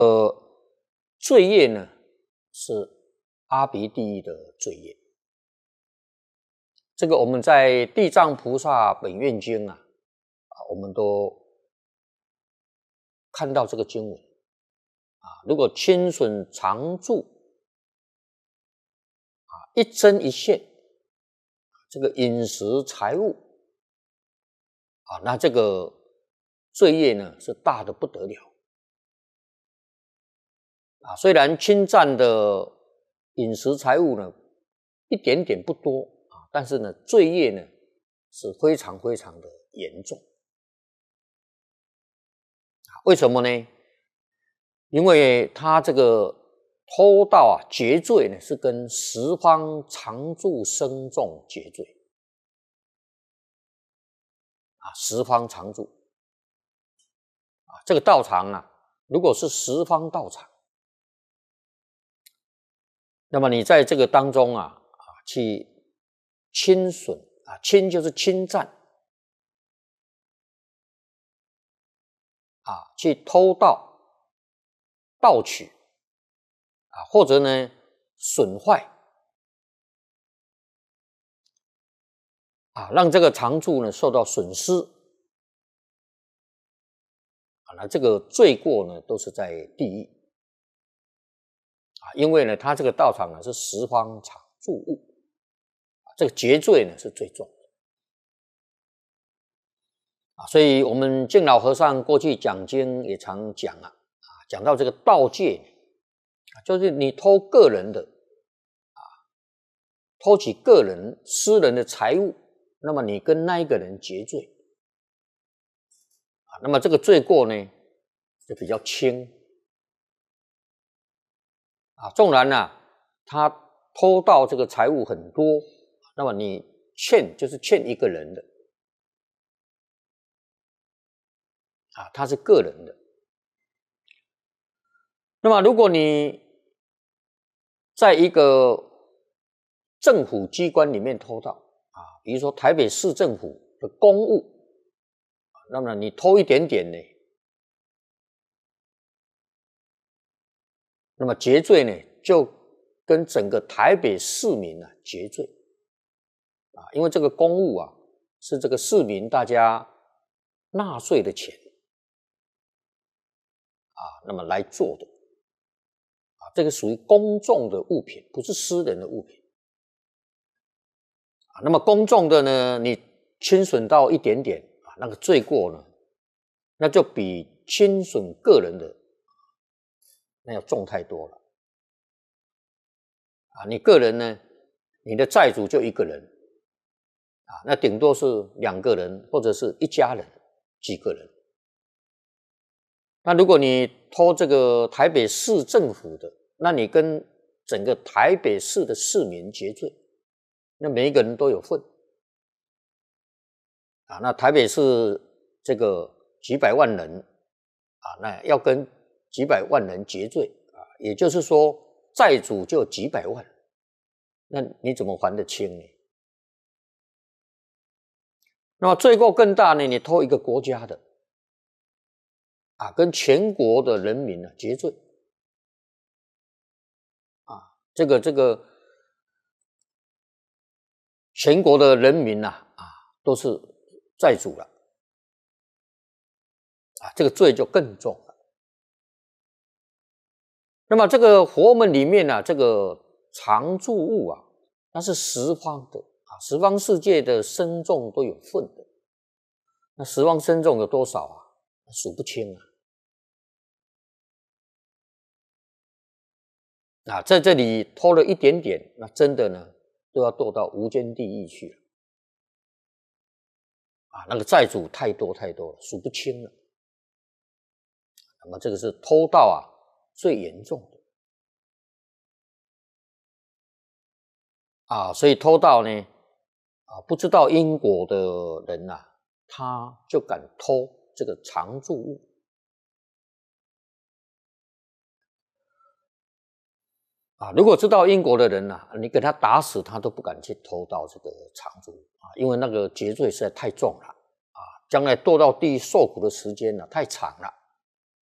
罪业呢是阿鼻地狱的罪业。这个我们在《地藏菩萨本愿经》我们都看到这个经文如果亲损常住一针一线，这个饮食财物那这个罪业呢是大的不得了虽然侵占的饮食财物呢一点点不多但是呢罪业呢是非常非常的严重为什么呢？因为他这个偷盗结罪呢是跟十方常住生众结罪十方常住这个道场如果是十方道场，那么你在这个当中去侵损侵就是侵占去偷盗盗取或者呢损坏让这个常住呢受到损失那这个罪过呢都是在地狱因为呢他这个道场呢是十方常住物这个结罪呢是最重的所以我们净老和尚过去讲经也常讲讲到这个盗戒就是你偷个人的偷取个人私人的财物，那么你跟那一个人结罪那么这个罪过呢就比较轻纵然他偷盗这个财物很多，那么你欠就是欠一个人的他是个人的。那么如果你在一个政府机关里面偷盗比如说台北市政府的公务那么你偷一点点呢，那么结罪呢就跟整个台北市民结罪因为这个公务是这个市民大家纳税的钱那么来做的这个属于公众的物品，不是私人的物品那么公众的呢你侵损到一点点那个罪过呢那就比侵损个人的那要重太多了你个人呢你的债主就一个人那顶多是2个人或者是一家人几个人那如果你偷这个台北市政府的，那你跟整个台北市的市民结罪，那每一个人都有份那台北市这个几百万人那要跟几百万人结罪也就是说债主就几百万，那你怎么还得清呢？那么罪过更大呢，你偷一个国家的跟全国的人民结罪这个全国的人民都是债主了这个罪就更重了。那么这个佛门里面这个常住物那是十方的十方世界的僧众都有份的。那十方僧众有多少数不清在这里偷了一点点，那真的呢都要堕到无间地狱去了那个债主太多太多了，数不清了。那么这个是偷盗最严重的所以偷盗呢不知道因果的人他就敢偷这个常住物如果知道因果的人你给他打死他都不敢去偷盗这个常住物因为那个结罪实在太重了将来堕到地狱受苦的时间太长了